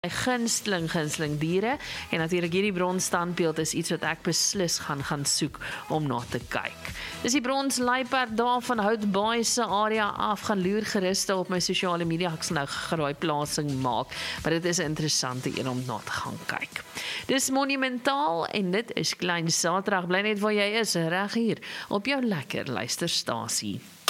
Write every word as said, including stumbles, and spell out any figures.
My gunsteling, gunsteling diere, en natuurlik hierdie bronsstandbeeld is iets wat ek beslis gaan gaan soek om na te kyk. Dis die brons luiperd daar van Houtbaai se area af, gaan loer gerus op my sosiale media, ek sal nou graai plasing maak, maar dit is 'n interessante een om na te gaan kyk. Dis monumentaal en dit is Klein Saterdag, bly net waar jy is, reg hier, op jou lekker luisterstasie.